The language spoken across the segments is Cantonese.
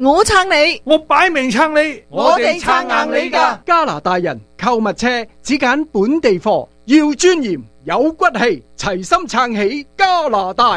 我撐你， 我擺明撐你， 我哋撐硬你㗎。 加拿大人購物車只揀本地貨，要尊嚴有骨氣，齊心撐起加拿大。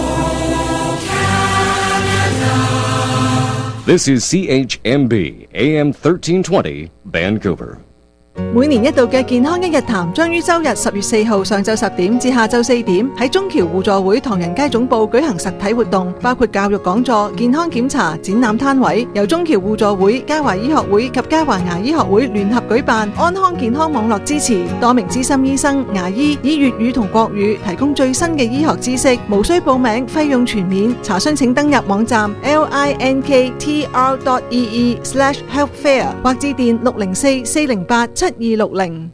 This is CHMB AM 1320 Vancouver。 每年一度嘅健康一日談將於周日10月4號上晝10點至下晝4點喺中橋互助會唐人街總部舉行實體活動，包括教育講座、健康檢查、展覽攤位，由中橋互助會、嘉華醫學會及嘉華牙醫學會聯合舉辦，安康健康網絡支持，多名資深醫生、牙醫以粵語同國語提供最新嘅醫學知識，無需報名，費用全免。查詢請登入網站 linktr.ee/healthfair 或致電604-408-7260。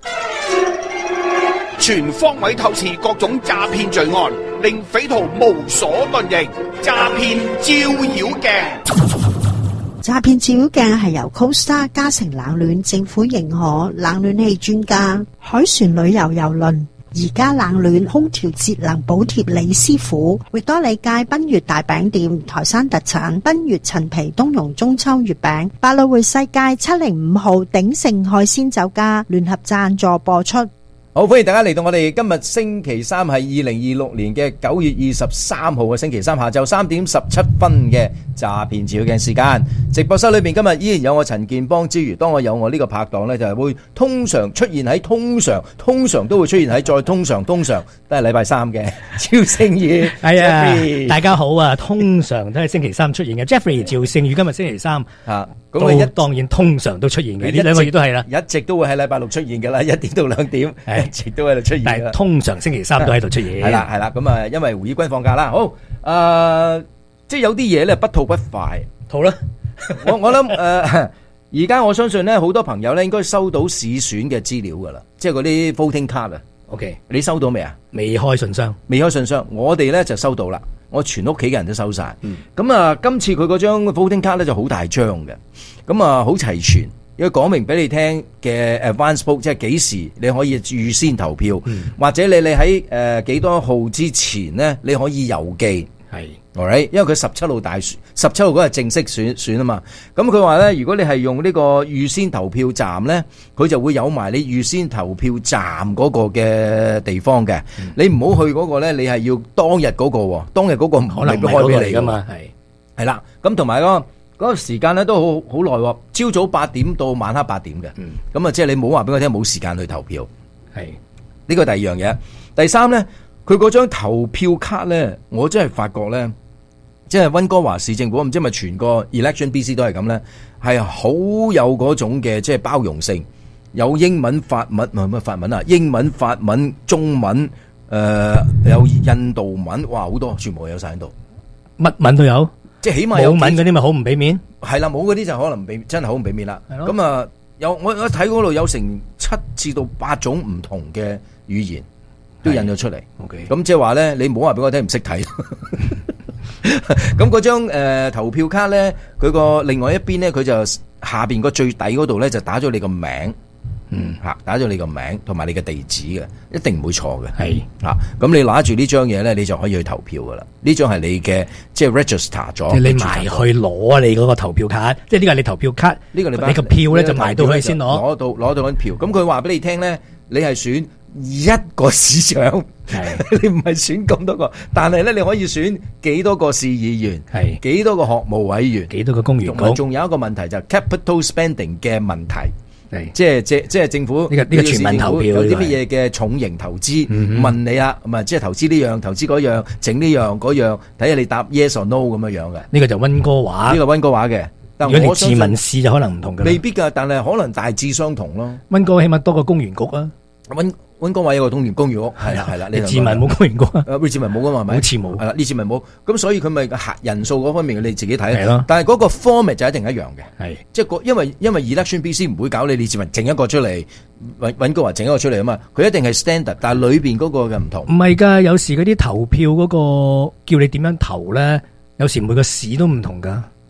全方位透視各種詐騙罪案，令匪徒無所遁形。詐騙照妖鏡， 詐騙照妖鏡係由 Costa 嘉誠冷暖政府認可冷暖氣專家海船旅遊郵輪而家冷暖空調節能補貼李師傅，域多利街賓悅大餅店台山特產賓悅陳皮冬蓉中秋月餅，百老匯世界705號鼎盛海鮮酒家聯合贊助播出。 好，歡迎大家嚟到我哋今日星期三係2026年嘅9月23號嘅星期三下晝3點17分嘅詐騙照妖鏡時間。直播室裏邊今日依然有我陳健邦之餘，當我有我呢個拍檔呢，就係會通常出現喺通常都會出現喺再通常都係禮拜三嘅趙聖宇。 係啊，大家好啊，通常都係星期三出現嘅 Jeffrey 趙聖宇，今日星期三啊。咁當然通常都出現嘅，呢兩個月都係啦， 一直都會喺禮拜六出現嘅啦，1點到2點，一直都喺度出現。 但係通常星期三都喺度出現。 係啦，咁啊，因為胡以軍放假啦，好，即係有啲嘢咧不吐不快， 好啦， 我諗而家我相信咧，好多朋友咧應該收到試選嘅資料噶啦，即係嗰啲 voting card 啊。 OK， 你收到未啊？ 未開信箱， 我哋咧就收到啦。我全屋企嘅人都收晒，咁啊，今次佢嗰張 voting card 咧就好大張嘅，咁啊好齊全，因為講明俾你聽嘅 advance vote， 即係幾時你可以預先投票，或者你喺幾多號之前咧，你可以郵寄，係 ，alright， 因為佢17號大選，17號嗰日正式選啊嘛，咁佢話咧，如果你係用呢個預先投票站咧，佢就會有埋你預先投票站嗰個嘅地方嘅，你唔好去嗰個咧，你係要當日嗰個，當日嗰個可能都開俾你噶嘛，係啦，咁同埋嗰個時間咧都好耐，朝早8點到晚黑8點嘅，咁啊即係你冇話俾我聽冇時間去投票，係呢個第二樣嘢，第三咧，佢嗰張投票卡咧，我真係發覺咧。即係溫哥華市政府，唔知係咪全個 Election BC 都係咁咧，係好有嗰種嘅即係包容性，有英文、法文，唔係乜法文啊，英文、法文、中文，有印度文，哇，好多，全部有晒喺度， 乜文都有， 即係起碼有冇文嗰啲咪好唔俾面， 係啦，冇嗰啲就可能唔俾，真係好唔俾面啦。咁啊，我睇嗰度有成7至到8種唔同嘅語言都印咗出嚟。OK， 咁即係話咧，你唔好話俾我聽唔識睇。咁嗰張投票卡咧，佢個另外一邊咧，佢就下邊個最底嗰度咧就打咗你個名，打咗你個名同埋你嘅地址嘅，一定唔會錯嘅。係咁你拿住呢張嘢咧，你就可以去投票噶啦。呢張係你嘅即係 register 咗， 即係你埋去攞你嗰個投票卡，即係呢個係你投票卡，呢個你個票咧就埋到去先攞到嗰票。咁佢話俾你聽咧，你係選一個市長，你唔係選咁多個，但係咧你可以選幾多個市議員，係幾多個學務委員，幾多個公員局，仲有一個問題就係 capital spending 嘅問題，係即係政府呢個全民投票有啲乜嘢嘅重型投資，問你啦，咁啊即係投資呢樣，投資嗰樣，整呢樣嗰樣，睇下你答 yes or no 咁樣樣嘅。呢個就溫哥華，呢個溫哥華嘅。但如果你自民試就可能唔同嘅，未必㗎，但係可能大致相同咯。溫哥華起碼多個公員局啊。溫哥華有個公園屋，係啦，你自民冇公園屋啊？你自民冇噶嘛？係咪？好似冇，係啦，你自民冇，咁所以佢咪人數嗰方面你自己睇咯。但係嗰個 format 就一定一樣嘅，係即係因為 election BC 唔會搞你自民整一個出嚟，溫哥華整一個出嚟啊嘛，佢一定係 standard， 但係裏邊嗰個嘅唔同。唔係㗎，有時嗰啲投票嗰個叫你點樣投咧，有時每個市都唔同㗎。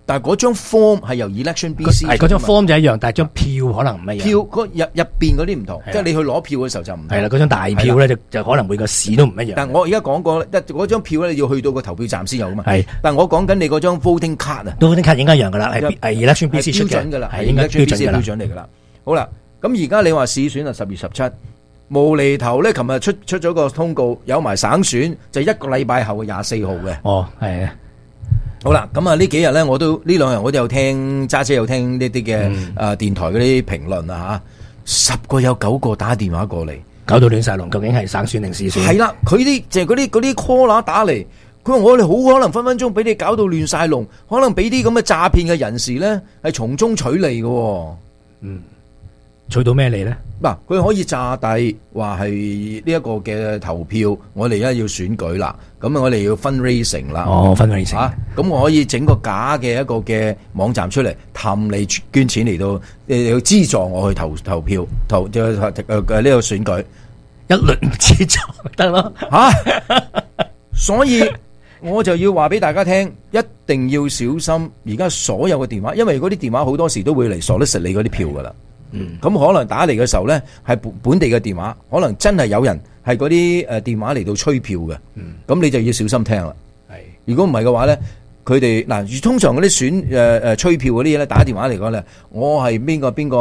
但係嗰張 form 係由 election BC 係嗰張 form 就一樣，但係張票可能唔一樣。 票入邊嗰啲唔同，即係你去攞票嘅時候就唔同。 係啦，嗰張大票咧就可能每個市都唔一樣。 但係我而家講過咧，嗰張票咧你要去到個投票站先有噶嘛。 係， 但係我講緊你嗰張 voting card 啊 ，voting card 應該一樣噶啦，係 election BC 出嘅， 標準噶啦， 係應該標準嚟噶啦。好啦，咁而家你話市選啊10月17，無厘頭咧，琴日出咗個通告，有埋省選，就1個禮拜後嘅24號嘅。 哦，係啊。 好啦，咁啊呢幾日咧，呢兩日我都有聽揸車有聽呢啲嘅電台嗰啲評論啊吓，10個有9個打電話過嚟， 搞到亂晒龍，究竟係省選定市選？ 係啦，佢啲就係嗰啲 caller 打嚟，佢話我哋好可能分分鐘俾你搞到亂晒龍，可能俾啲咁嘅詐騙嘅人士咧係從中取利嘅。 嗯，取到咩利咧？ 嗱，佢可以詐帝話係呢一個嘅投票，我哋而家要選舉啦，咁我哋要 fundraising 啦。 哦，fundraising， 咁我可以整個假嘅一個嘅網站出嚟，氹你捐錢嚟到要資助我去投票，呢個選舉， 一律唔資助得咯所以我就要話俾大家聽，一定要小心而家所有嘅電話，因為嗰啲電話好多時都會嚟solicit你嗰啲票噶啦。咁可能打嚟嘅時候咧，係本地嘅電話，可能真係有人係嗰啲電話嚟到吹票嘅。咁你就要小心聽啦。係，如果唔係嘅話咧，佢哋嗱，通常嗰啲選吹票嗰啲嘢咧，打電話嚟講咧，我係邊個乜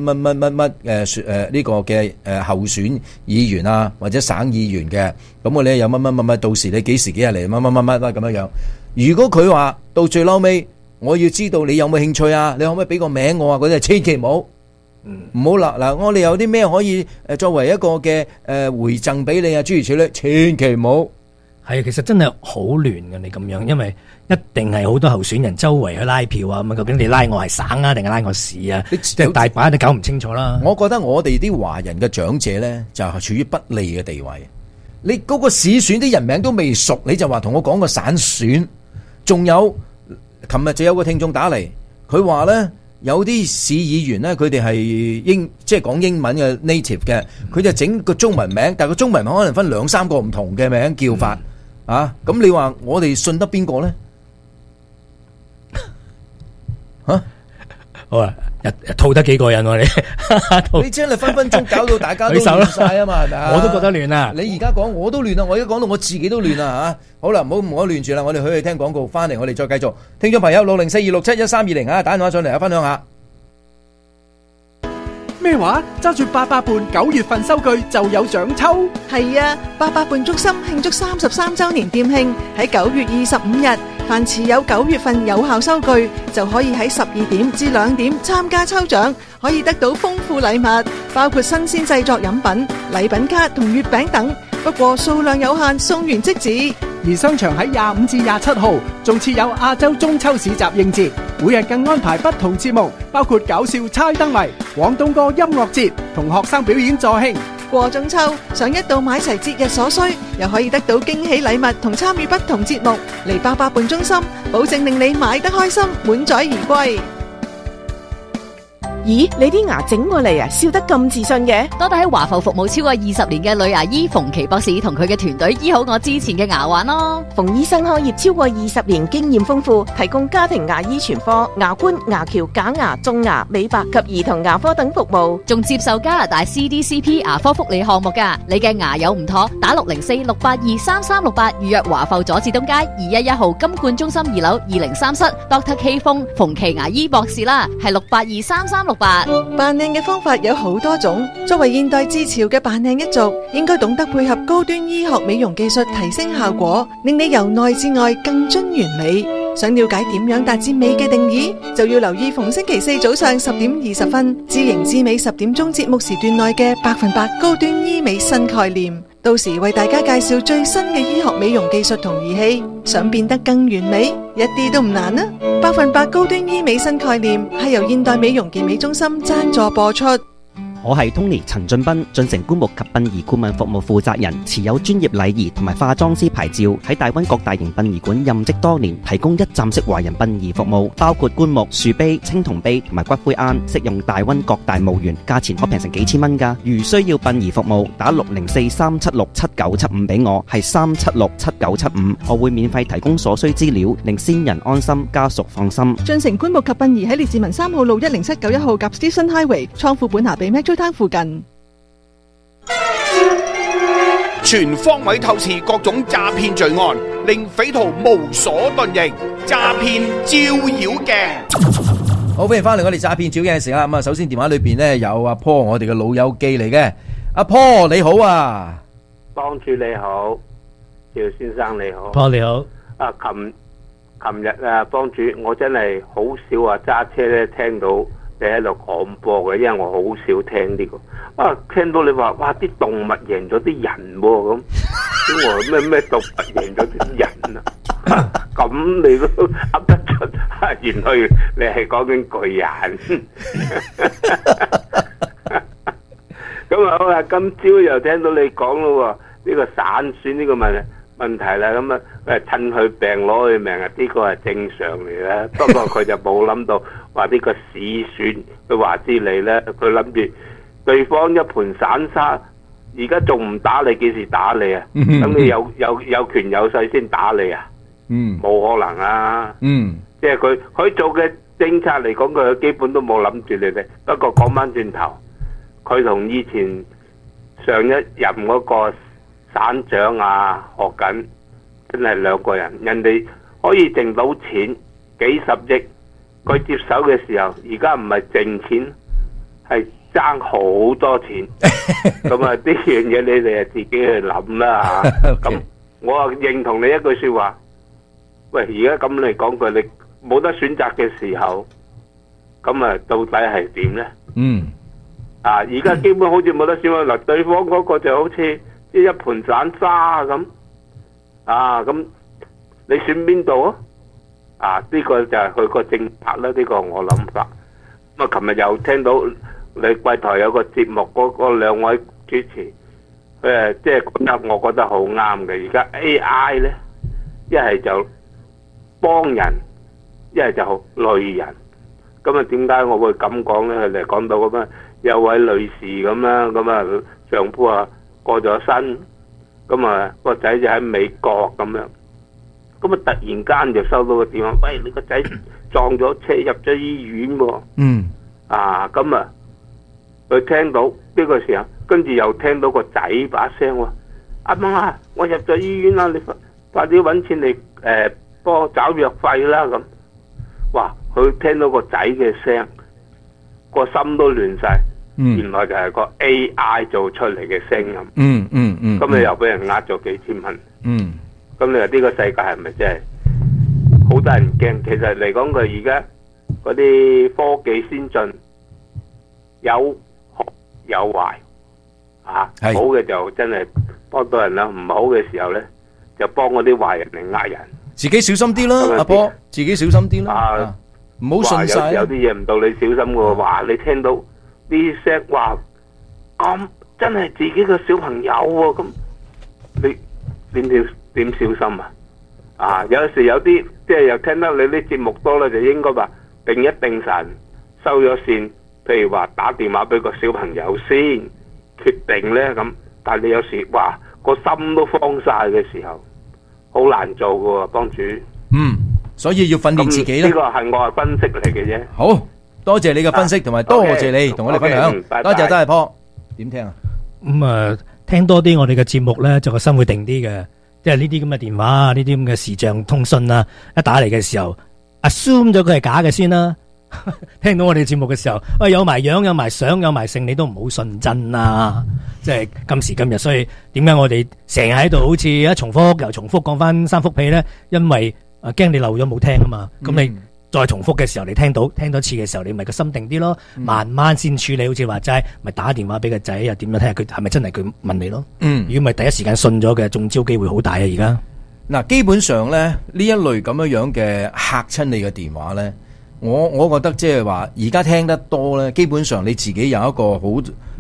呢個嘅候選議員啊，或者省議員嘅，咁我哋有乜，到時你幾時幾日嚟乜咁樣樣。如果佢話到最嬲尾，我要知道你有冇興趣啊，你可唔可以俾個名我啊？嗰啲係千祈唔好。唔好啦，嗱，我哋有啲咩可以作為一個嘅回贈俾你啊？諸如此類，千祈唔好。 係，其實真係好亂嘅，你咁樣，因為一定係好多候選人周圍去拉票啊，咁究竟你拉我係省啊，定係拉我市啊？即係大把都搞唔清楚啦。 我覺得我哋啲華人嘅長者咧，就係處於不利嘅地位。你嗰個市選啲人名都未熟，你就話同我講個省選，仲有，琴日就有個聽眾打嚟，佢話咧。有啲市議員咧，佢哋係即係講英文嘅 native 嘅，佢就整個中文名，但係個中文名可能分2-3個唔同嘅名叫法啊！咁你話我哋信得邊個咧？嚇！好啊， 套得幾個人喎你？ 你真係分分鐘搞到大家都亂晒啊嘛，係咪啊？ 我都覺得亂啊！ 你而家講我都亂啊！我而家講到我自己都亂啊嚇！好啦，唔好亂住啦，我哋去聽廣告，翻嚟我哋再繼續。聽眾朋友604-267-1320啊，打電話上嚟啊，分享下。 咩話？揸住88伴9月份收據就有獎抽？ 係啊，88伴中心慶祝33週年店慶，喺9月25日，凡持有9月份有效收據，就可以喺12點至2點參加抽獎，可以得到豐富禮物，包括新鮮製作飲品、禮品卡同月餅等。不過數量有限，送完即止。 而商場喺25至27號仲設有亞洲中秋市集應節，每日更安排不同節目，包括搞笑猜燈謎、廣東歌音樂節同學生表演助興。 過中秋，想一度買齊節日所需，又可以得到驚喜禮物同參與不同節目，嚟88伴中心，保證令你買得開心，滿載而歸。 咦，你啲牙整過嚟啊，笑得咁自信嘅？ 多得喺華埠服務超過20年嘅女牙醫馮琪博士同佢嘅團隊醫好我之前嘅牙患咯。 馮醫生開業超過20年，經驗豐富，提供家庭牙醫全科、牙冠、牙橋、假牙、種牙、美白及兒童牙科等服務， 仲接受加拿大 CDCP 牙科福利項目㗎。你嘅牙有唔妥，打604-682-3368預約華埠佐治東街211號金冠中心2樓203室 Dr. K 馮琪牙醫博士啦，係682-3368。 扮靚嘅方法有好多種，作為現代自潮嘅扮靚一族，應該懂得配合高端醫學美容技術提升效果，令你由內至外更臻完美。想了解點樣達至美嘅定義，就要留意逢星期4早上10點20分知型知美10點鐘節目時段內嘅100%高端醫美新概念，到時為大家介紹最新嘅醫學美容技術同儀器。想變得更完美，一啲都唔難啊！100%高端醫美新概念係由現代美容健美中心贊助播出。 我係 Tony 陳俊斌，進城棺木及殯儀顧問服務負責人，持有專業禮儀同埋化妝師牌照，喺大灣各大型殯儀館任職多年，提供一站式華人殯儀服務，包括棺木、樹碑、青銅碑同埋骨灰龕，適用大灣各大墓園，價錢可平成幾千蚊㗎。如需要殯儀服務，打604-376-7975俾我，係376-7975，我會免費提供所需資料，令先人安心，家屬放心。 進城棺木及殯儀喺列治文3號路10791號及 Station Highway 倉庫本下比 Metro Town 附近。 全方位透視各種詐騙罪案，令匪徒無所遁形。詐騙照妖鏡。 好，歡迎翻嚟我哋詐騙照鏡嘅時間。咁啊，首先電話裏邊咧有阿 Paul，我哋嘅老友記嚟嘅。阿 Paul 你好啊， 幫主你好，趙先生你好。 Paul 你好。 啊，琴日啊，幫主，我真係好少話揸車咧聽到你喺度廣播嘅，因為我好少聽呢個。啊，聽到你話哇啲動物贏咗啲人喎咁，咁我咩動物贏咗啲人啊？咁你都噏得出？原來你係講緊巨人。咁啊好啦，今朝又聽到你講咯喎，呢個散損呢個問題啦，咁啊趁佢病攞佢命啊，呢個係正常嚟啦。不過佢就冇諗到話呢個市選，佢話知你咧，佢諗住對方一盤散沙，而家仲唔打你，幾時打你啊？等你有權有勢先打你啊？冇可能啊！即係佢做嘅政策嚟講，佢基本都冇諗住你哋。不過講翻轉頭，佢同以前上一任嗰個省長啊學緊，真係兩個人。人哋可以剩到錢幾十億，佢接手嘅時候，而家唔係剩錢，係爭好多錢。咁啊，呢樣嘢你哋自己去諗啦嚇。咁我啊認同你一句説話。喂，而家咁嚟講句，你冇得選擇嘅時候，咁啊到底係點咧？而家基本好似冇得選嗱，對方嗰個就好似一盤散沙咁。咁你選邊度啊？呢個就係佢個政策啦，呢個我諗法。咁啊，琴日又聽到你貴台有個節目，嗰兩位主持，即係覺得我覺得好啱嘅。而家 AI 咧，一係就幫人，一係就累人。咁啊，點解我會咁講咧？佢哋講到咁啊，有位女士咁啦，咁啊丈夫啊過咗身，咁啊個仔就喺美國咁樣，咁啊突然間就收到個電話，喂，你個仔撞咗車入咗醫院喎。咁啊佢聽到呢個時候，跟住又聽到個仔把聲喎，阿媽啊，我入咗醫院啦，你快啲揾錢嚟幫我找藥費啦咁。哇！佢聽到個仔嘅聲，個心都亂晒。原來就係個 AI 做出嚟嘅聲音。咁你又俾人呃咗幾千蚊。咁你話呢個世界係咪真係好得人驚？其實嚟講，佢而家嗰啲科技先進，有好有壞。好嘅就真係幫到人啦，唔好嘅時候咧，就幫嗰啲壞人嚟呃人。 自己小心啲啦，阿波，自己小心啲啦，唔好信晒。 有啲嘢唔到你小心嘅話，你聽到啲聲話咁真係自己個小朋友喎，咁你點小心啊？有時有啲即係又聽得你啲節目多咧，就應該話定一定神收咗線，譬如話打電話俾個小朋友先決定咧咁。但係你有時話個心都慌晒嘅時候，好難做㗎喎，幫主。 所以要訓練自己啦。 呢個係我係分析嚟嘅啫。 好多謝你嘅分析，同埋多謝你同我哋分享。多謝，多謝Paul。點聽啊？ 聽多啲我哋嘅節目咧，就個心會定啲嘅。即係呢啲咁嘅電話啊，呢啲咁嘅視像通訊啊，一打嚟嘅時候 ，assume 咗佢係假嘅先啦。聽到我哋節目嘅時候，有埋樣、有埋相、有埋性，你都唔好信真啊！即係今時今日，所以點解我哋成日喺度好似一重複又重複講翻三幅屁咧？因為驚你漏咗冇聽啊嘛。咁你再重複嘅時候，你聽多次嘅時候，你咪個心定啲咯。慢慢先處理，好似話齋，咪打電話俾個仔又點樣睇下佢係咪真係佢問你咯。如果唔係第一時間信咗嘅，中招機會好大啊！而家嗱，基本上咧呢一類咁樣嘅嚇親你嘅電話咧。我覺得即係話，而家聽得多咧，基本上你自己有一個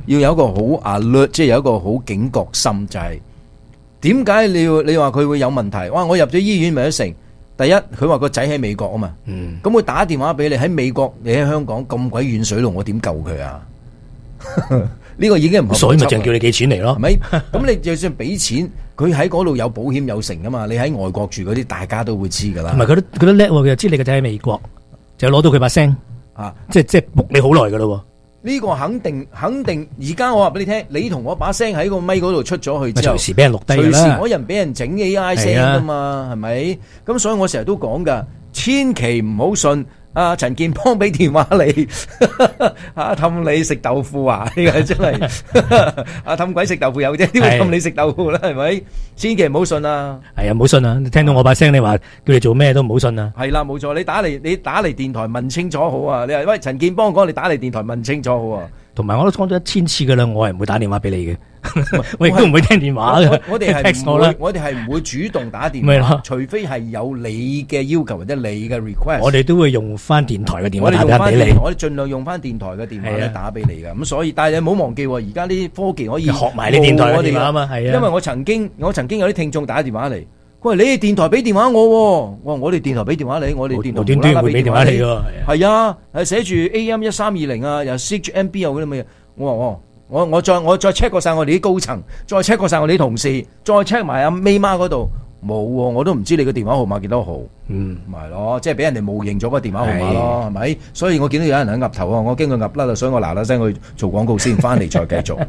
要有一個好 alert， 即係有一個好警覺心，就係點解你話佢會有問題？哇！我入咗醫院咪得成？第一，佢話個仔喺美國啊嘛，咁佢打電話俾你喺美國，你喺香港咁鬼遠水路，我點救佢啊？呢個已經唔合， 所以咪淨叫你寄錢嚟咯， 係咪？咁你就算俾錢，佢喺嗰度有保險有成噶嘛？你喺外國住嗰啲，大家都會知噶啦。 唔係佢都叻喎，佢又知你個仔喺美國，就攞到佢把聲啊，即係仆你好耐噶咯。 呢個肯定，而家我話俾你聽，你同我把聲喺個咪嗰度出咗去之後， 隨時俾人錄低啦， 隨時可能俾人整 AI 聲噶嘛，係咪？咁所以我成日都講噶，千祈唔好信阿陳健邦俾電話你，氹你食豆腐啊！呢個真係氹鬼食豆腐有啫，點會氹你食豆腐啦？係咪？千祈唔好信啊！ 係啊，唔好信啊！你聽到我把聲，你話叫你做咩都唔好信啊！ 係啦，冇錯，你打嚟電台問清楚好啊！你話喂陳健邦講，你打嚟電台問清楚好啊！ 同埋我都講咗1000次噶啦，我係唔會打電話俾你嘅，我亦都唔會聽電話嘅。 我哋係唔會主動打電話，除非係有你嘅要求或者你嘅 request。 我哋都會用翻電台嘅電話打俾你。 我哋盡量用翻電台嘅電話咧打俾你嘅。咁所以，但係你唔好忘記，而家啲科技可以學埋你電台嘅電話啊嘛。係啊， 因為我曾經有啲聽眾打電話嚟。喂，你哋電台俾電話我，我哋電台俾電話你，我哋電台無端端會俾電話你㗎。 係啊，係寫住 AM1320啊，又 CHMB 又嗰啲乜嘢。我再 check 過晒我哋啲高層，再 check 過晒我哋啲同事，再 check 埋阿 May 媽嗰度冇，我都唔知你個電話號碼幾多號。咪咯，即係俾人哋冒認咗個電話號碼咯，係咪？所以我見到有人喺岌頭啊，我驚佢岌甩啦，所以我嗱聲去做廣告先，翻嚟再繼續。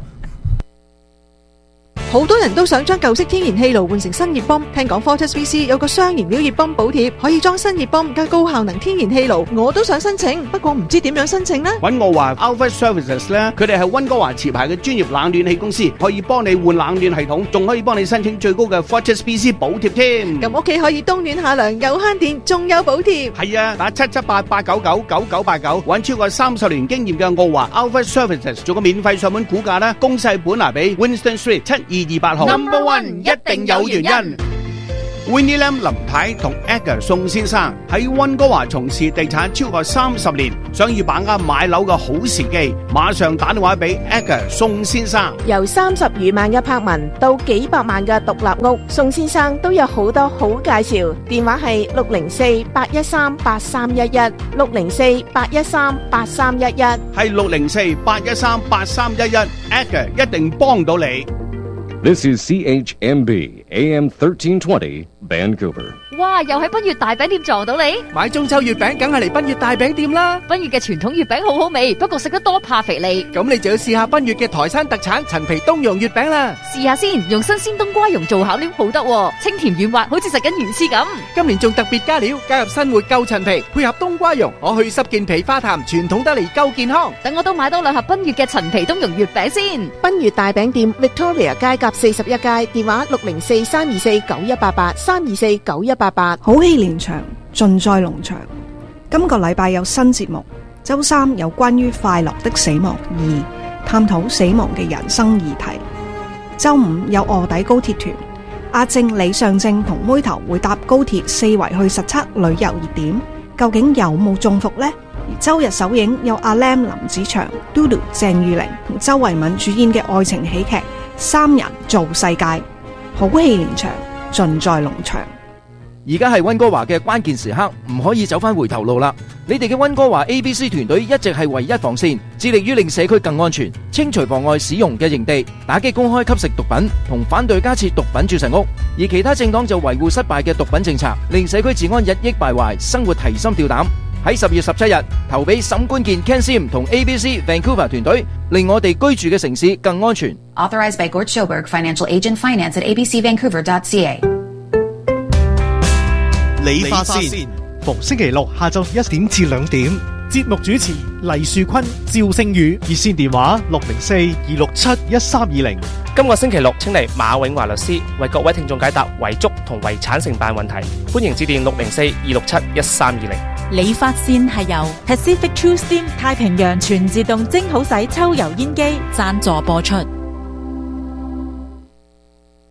好多人都想將舊式天然氣爐換成新熱泵，聽講 Fortis VC 有個雙燃料熱泵補貼，可以裝新熱泵加高效能天然氣爐，我都想申請，不過唔知點樣申請呢？ 揾我話 Alpha Services 咧，佢哋係溫哥華持牌嘅專業冷暖氣公司，可以幫你換冷暖系統，仲可以幫你申請最高嘅 Fortis VC 補貼添。 咁屋企可以冬暖夏涼，又慳電，仲有補貼。 係啊，打778-899-9989，揾超過30年經驗嘅澳華 Alpha Services 做個免費上門估價啦，公細本拿俾 Winston Street 7228號。Number One 一定有原因。Winnie Lam 林太同 Edgar 宋先生喺溫哥華從事地產超過30年，想要把握買樓嘅好時機，馬上打電話俾 Edgar 宋先生。 由30餘萬嘅柏文到幾百萬嘅獨立屋，宋先生都有好多好介紹。電話係604-813-8311 604-813-8311， 係604-813-8311 Edgar 一定幫到你。 This is CHMB AM 1320 Vancouver。 哇！又喺賓悅大餅店撞到你， 買中秋月餅梗係嚟賓悅大餅店啦。 賓悅嘅傳統月餅好好味，不過食得多怕肥膩。 咁你就要試下賓悅嘅台山特產陳皮冬蓉月餅啦。 試下先，用新鮮冬瓜蓉做巧料好得，清甜軟滑，好似食緊魚翅咁。 今年仲特別加料，加入新活夠陳皮，配合冬瓜蓉，我去濕健脾化痰，傳統得嚟夠健康。 等我都買多2盒賓悅嘅陳皮冬蓉月餅先。 賓悅大餅店 Victoria 街甲41街，電話604-324-9188 324-9188。 好戲連場，盡在農場。今個禮拜有新節目，周3有關於快樂的死亡2，探討死亡嘅人生議題。周5有臥底高鐵團，阿正、李尚正同妹頭會搭高鐵4圍去實測旅遊熱點，究竟有冇中伏呢？而周日首映有阿 Lam 林子祥、Dodo 鄭裕玲同周慧敏主演嘅愛情喜劇《三人造世界》，好戲連場，盡在農場。 而家係溫哥華嘅關鍵時刻，唔可以走翻回頭路啦！你哋嘅溫哥華 ABC 團隊一直係唯一防線，致力於令社區更安全，清除妨礙使用嘅營地，打擊公開吸食毒品，同反對加設毒品注射屋。而其他政黨就維護失敗嘅毒品政策，令社區治安日益敗壞，生活提心吊膽。喺10月17日投俾沈冠健 Ken Sim 同 ABC Vancouver 團隊，令我哋居住嘅城市更安全。 Authorized by Gord Schoberg, Financial Agent, Finance at abcvancouver.ca。 理髮線，逢星期六下晝1點至2點。節目主持黎樹坤、趙星宇，熱線電話604-267-1320。 今個星期六請嚟馬永華律師為各位聽眾解答遺囑同遺產承辦問題，歡迎致電604-267-1320。 理髮線係由 Pacific True Steam 太平洋全自動蒸好洗抽油煙機贊助播出。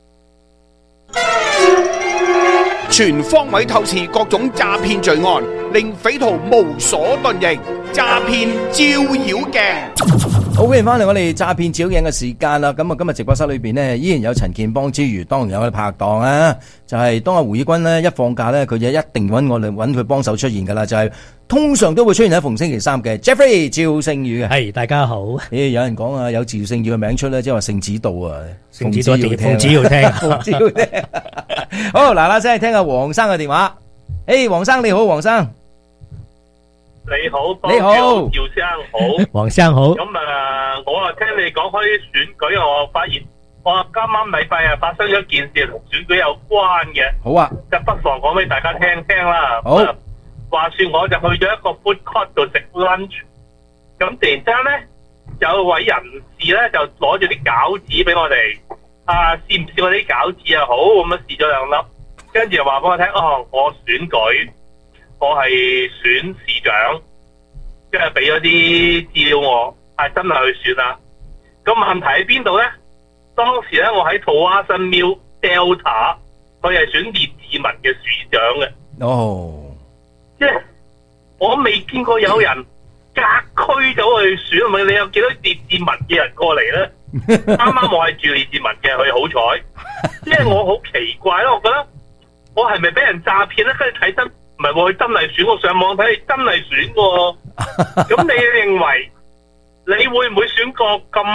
全方位透視各種詐騙罪案， 令匪徒無所遁形，詐騙照妖鏡。 好，歡迎翻嚟我哋詐騙照影嘅時間啦。咁啊，今日直播室裏邊呢，依然有陳健邦之餘，當然有我哋拍檔啊。就係當阿胡以軍呢一放假呢，佢就一定揾我哋揾佢幫手出現噶啦。就係通常都會出現喺逢星期三嘅 Jeffrey 趙聖宇嘅。 係，大家好。 有人講啊，有趙聖宇嘅名出咧，即係話聖子道啊， 聖子道一定奉旨要聽， 奉旨要聽。好，嗱聲聽下黃生嘅電話。黃生你好，黃生。 你好， 你好， 姚生好， 黃生好。 咁我聽你講開選舉，我發現我今晚禮拜發生咗一件事同選舉有關嘅。 好啊， 就不妨講俾大家聽聽啦。 好， 話說我就去咗一個 food court 度食 lunch， 咁突然之間咧有位人士咧就攞住啲餃子俾我哋，試唔試我啲餃子啊？好，咁樣試咗兩粒，跟住話俾我聽，我選舉。我係選市長，跟住俾咗啲資料我，係真係去選啦。咁問題喺邊度咧？當時咧我喺土蛙新廟 Delta， 佢係選列治文嘅市長嘅。 哦， 即係我未見過有人隔區走去選，咪你有幾多列治文嘅人過嚟咧？啱啱我係住列治文嘅，佢好彩。即係我好奇怪咯，我覺得我係咪俾人詐騙咧？跟住睇真。唔係喎，佢真係選，我上網睇你真係選喎。咁你認為你會唔會選個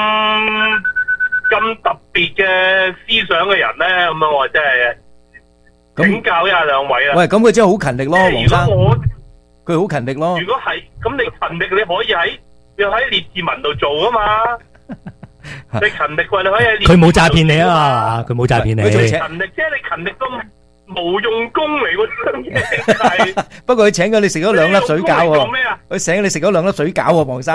咁特別嘅思想嘅人咧？咁樣我真係請教一下兩位啦。 喂，咁佢真係好勤力咯，黃生。佢好勤力咯。 如果係咁，你勤力你可以喺列治文度做啊嘛。你勤力喎，你可以喺列治文度做。 佢冇詐騙你啊嘛，佢冇詐騙你。 佢勤力，即係你勤力都冇用功嚟喎，真係。 不過佢請咗你食咗兩粒水餃喎。 咩啊？ 佢請你食咗兩粒水餃喎，黃生。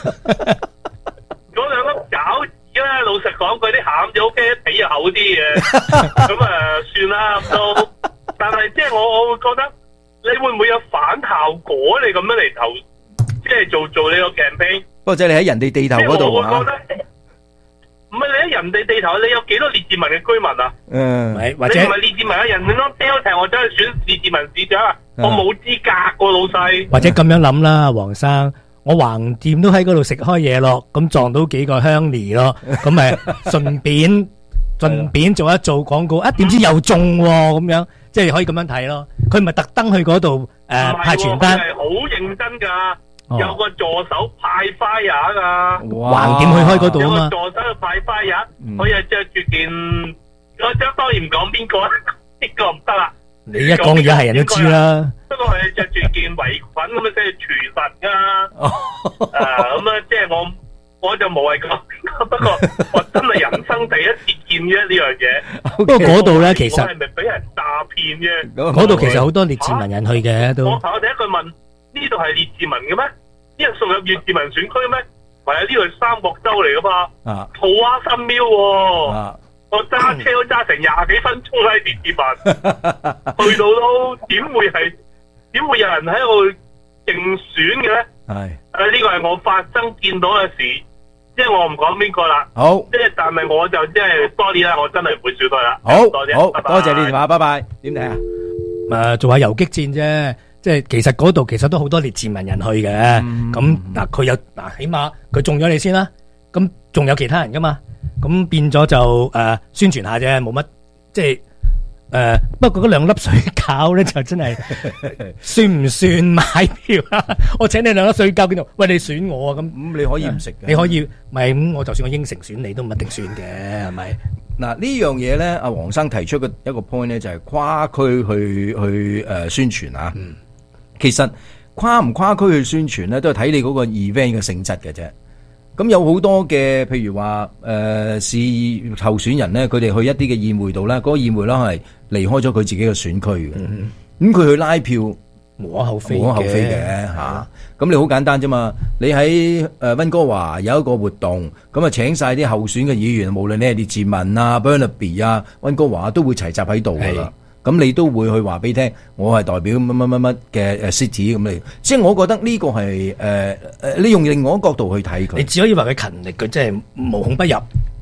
嗰兩粒餃子咧，老實講，佢啲餡就 OK，皮又厚啲嘅。咁算啦都。但係即係我會覺得，你會唔會有反效果？你咁樣嚟投，即係做呢個 campaign。 不過即係你喺人哋地頭嗰度啊。 唔係你喺人哋地頭，你有幾多列治文嘅居民啊？ 或者你唔係列治文嘅人，你攞 Delta 我走去選列治文市長啊？我冇資格個老細。 或者咁樣諗啦，黃生，我橫掂都喺嗰度食開嘢咯，咁撞到幾個鄉里咯，咁咪順便做一做廣告，點知又中喎咁樣，即係可以咁樣睇咯。佢唔係特登去嗰度派傳單， 係好認真㗎。有個助手派花也噶， 橫掂去開嗰度啊嘛。 有個助手去派花也，佢又着住件，我當然唔講邊個，呢個唔得啦。 你一講而家係人都知啦。 不過佢着住件圍裙咁樣，即係廚神噶。咁啊，即係我就無謂講，不過我真係人生第一次見啫呢樣嘢。 不過嗰度咧，其實我係咪俾人詐騙啫？ 嗰度其實好多列治文人去嘅都。 我第一句問。呢度係列治文嘅咩？呢度屬入列治文選區咩？係啊，呢度係三角洲嚟噶嘛？土蛙新廟喎，我揸車都揸成20幾分鐘喺列治文，去到都點會有人喺度競選嘅咧？係呢個係我發生見到嘅事，即係我唔講邊個啦。 好， 即係但係我就即係多啲啦，我真係唔會選佢啦。 好， 多謝， 好多謝你電話，拜拜。點睇啊？ 做下游擊戰啫。即係其實嗰度其實都好多列治文人去嘅，咁嗱佢有起碼佢中咗你先啦，咁仲有其他人噶嘛，咁變咗就宣傳下啫，冇乜即係不過嗰兩粒水餃咧就真係算唔算買票啊？我請你兩粒水餃邊度？喂，你選我啊？咁你可以唔食嘅， 你可以咪咁我就算我應承選你都唔一定選嘅，係咪？ 嗱呢樣嘢咧，阿黃生提出嘅一個 point 咧就係跨區去宣傳啊。其實跨唔跨區去宣傳咧，都係睇你嗰個 event 嘅性質嘅啫。咁有好多嘅，譬如話市候選人咧，佢哋去一啲嘅宴會度咧，嗰個宴會啦係離開咗佢自己嘅選區嘅。咁佢去拉票無可厚非嘅嚇。咁你好簡單啫嘛。你喺溫哥華有一個活動，咁啊請晒啲候選嘅議員，無論你係列治文啊、Burnaby 啊、溫哥華都會齊集喺度噶啦。咁你都會去話俾你聽，我係代表乜嘅city 咁你，即係我覺得呢個係你用另外一個角度去睇佢。 你只可以話佢勤力，佢真係無孔不入，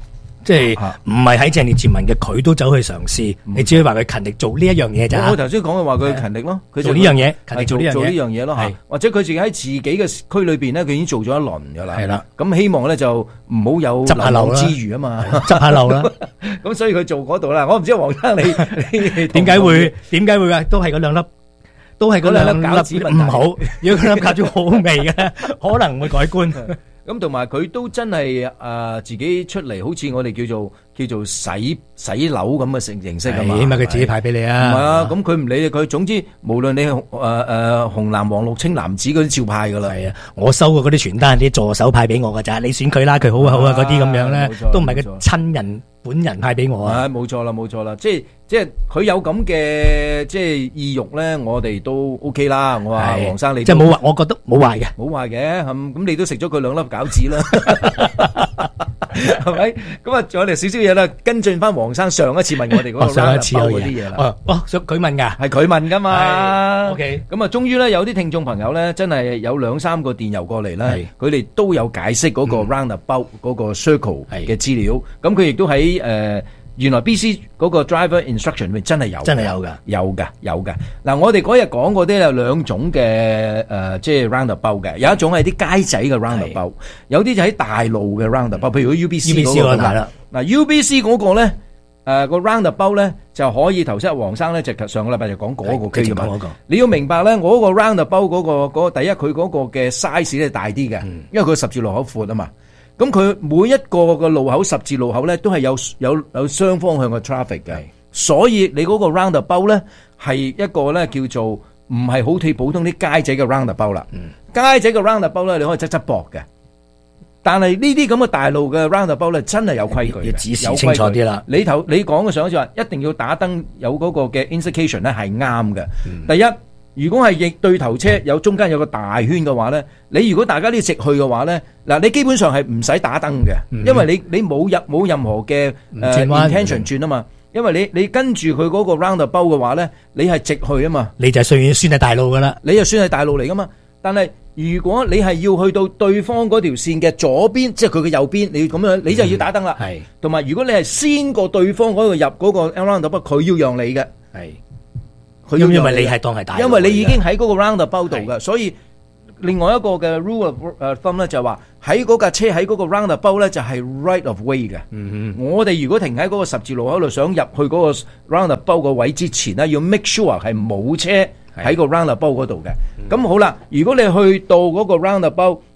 即係唔係喺鄭列治文嘅，佢都走去嘗試。你只可以話佢勤力做呢一樣嘢咋。 我頭先講嘅話佢勤力咯，佢做呢樣嘢，勤力做呢樣嘢咯，或者佢自己喺自己嘅區裏邊咧，佢已經做咗一輪㗎啦。係啦，咁希望咧就唔好有執下漏之餘啊嘛， 執下漏啦。 咁所以佢做嗰度啦。我唔知黃生你點解會啊？都係嗰兩粒。都係嗰兩粒餃子唔好，如果嗰粒餃子好味嘅，可能會改觀。 咁同埋佢都真係自己出嚟，好似我哋叫做洗樓咁嘅形式啊嘛。 起碼佢自己派俾你啊。 唔係啊，咁佢唔理佢，總之無論你紅藍黃綠青藍紫嗰啲照派噶啦。 係啊，我收過嗰啲傳單，啲助手派俾我噶咋，你選佢啦，佢好啊好啊嗰啲咁樣咧，都唔係個親人本人派俾我啊。 冇錯啦，即係佢有咁嘅即係意欲咧，我哋都 OK 啦。我話黃生你即係冇壞，我覺得冇壞嘅， 冇壞嘅。咁你都食咗佢兩粒餃子啦，係咪？咁啊，仲有少少嘢啦，跟進翻黃生上一次問我哋嗰個上一次嗰啲嘢啦。 佢問㗎， 係佢問㗎嘛。 OK。 咁啊，終於咧有啲聽眾朋友咧，真係有2-3個電郵過嚟咧，佢哋都有解釋嗰個 roundabout 嗰個 circle 嘅資料。咁佢亦都喺原來 BC 嗰個 driver instruction 真係有㗎。嗱，我哋嗰日講嗰啲有兩種嘅即係 roundabout 嘅，有一種係啲街仔嘅 roundabout，有啲就喺大路嘅 roundabout，譬如 UBC 嗰個啦。嗱 UBC 嗰個咧個 roundabout 咧就可以頭先黃生咧就上個禮拜就講嗰個區嘅嘛。你要明白咧，我嗰個 roundabout 嗰個第一佢嗰個嘅 size 咧大啲嘅，因為佢十字路口闊啊嘛。咁佢每一個嘅路口十字路口咧，都係有雙方向嘅 traffic 嘅，所以你嗰個 roundabout 咧係一個咧叫做唔係好似普通啲街仔嘅 roundabout 啦。街仔嘅 roundabout 咧，你可以側膊嘅，但係呢啲咁嘅大路嘅 roundabout 咧，真係有規矩嘅， 要指示清楚啲啦。 你講嘅上一次話，一定要打燈有嗰個嘅 indication 咧係啱嘅。第一。如果係逆對頭車有中間有個大圈嘅話咧，你如果大家都直去嘅話咧，嗱你基本上係唔使打燈嘅，因為你冇任何嘅intention 轉啊嘛，因為你跟住佢嗰個 roundabout 嘅話咧，你係直去啊嘛， 你就算係大路噶啦， 你就算係大路嚟噶嘛。但係如果你係要去到對方嗰條線嘅左邊，即係佢嘅右邊，你要咁樣，你就要打燈啦。係，同埋如果你係先過對方嗰個入嗰個 roundabout，佢要讓你嘅。係。 因為你係當係大路， 因為你已經喺嗰個 roundabout 度嘅，所以另外一個嘅 rule of thumb 咧就係話喺嗰架車喺嗰個 roundabout 咧就係 right of way 嘅。我哋如果停喺嗰個十字路口度想入去嗰個 roundabout 個位之前咧，要 make sure 係冇車喺個 roundabout 嗰度嘅。咁好啦，如果你去到嗰個 roundabout